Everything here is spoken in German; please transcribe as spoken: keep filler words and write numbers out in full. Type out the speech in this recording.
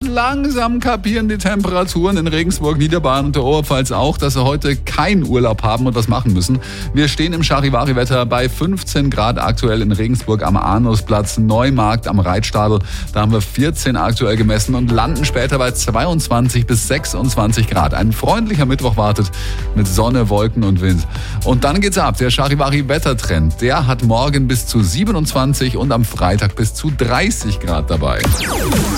langsam kapieren die Temperaturen in Regensburg, Niederbayern und der Oberpfalz auch, dass sie heute keinen Urlaub haben und was machen müssen. Wir stehen im Charivari-Wetter bei fünfzehn Grad aktuell in Regensburg am Arnusplatz, Neumarkt am Reitstadel. Da haben wir vierzehn aktuell gemessen und landen später bei zweiundzwanzig bis sechsundzwanzig Grad. Ein freundlicher Mittwoch wartet mit Sonne, Wolken und Wind. Und dann geht's ab. Der Charivari-Wettertrend, der hat morgen bis zu siebenundzwanzig und am Freitag bis zu dreißig Grad dabei.